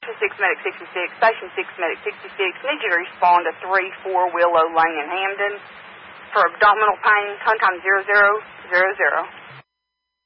Station 6 Medic 66, Station 6 Medic 66, need you to respond to 3-4 Willow Lane in Hamden for abdominal pain, contact 0000.